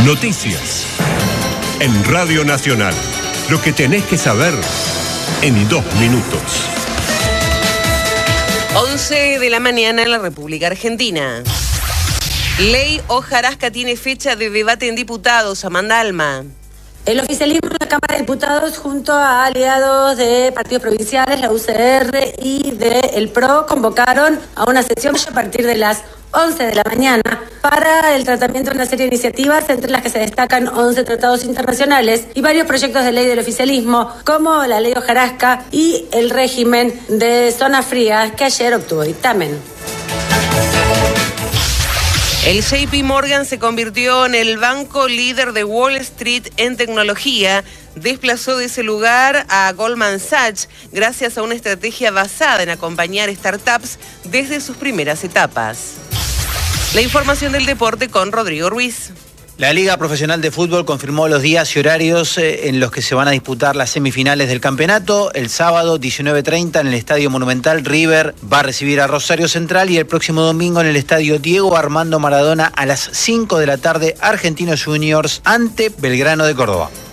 Noticias. En Radio Nacional. Lo que tenés que saber en 2 minutos. 11 de la mañana en la República Argentina. Ley Hojarasca tiene fecha de debate en diputados. Amanda Alma. El oficialismo de la Cámara de Diputados, junto a aliados de partidos provinciales, la UCR y del PRO, convocaron a una sesión a partir de las 11 de la mañana para el tratamiento de una serie de iniciativas, entre las que se destacan 11 tratados internacionales y varios proyectos de ley del oficialismo, como la Ley Hojarasca y el régimen de zonas frías, que ayer obtuvo dictamen. El JP Morgan se convirtió en el banco líder de Wall Street en tecnología. Desplazó de ese lugar a Goldman Sachs gracias a una estrategia basada en acompañar startups desde sus primeras etapas. La información del deporte con Rodrigo Ruiz. La Liga Profesional de Fútbol confirmó los días y horarios en los que se van a disputar las semifinales del campeonato. El sábado, 19:30, en el Estadio Monumental, River va a recibir a Rosario Central, y el próximo domingo en el Estadio Diego Armando Maradona a las 5 de la tarde, Argentinos Juniors ante Belgrano de Córdoba.